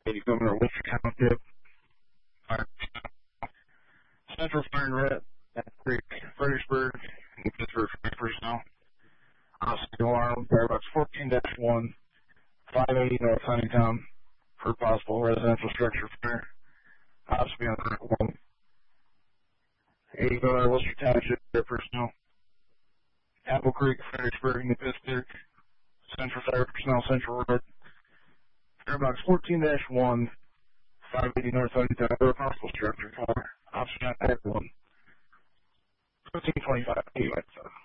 580 Governor Worcester Township. Fire Central Fire and Red, Back Creek, Fredericksburg, and Pittsburgh Fire personnel. Obviously, alarm, Firebox 14-1, 580 North Huntingtown for possible residential structure fire. Obviously, on track 1. 80 Governor Worcester Township Fire personnel. Apple Creek, Fredericksburg, New Pittsburgh, Central Fire personnel, Central Road. Firebox 14-1, 580 North Huntingtown for possible structure fire. Option on track 1. 1525, 8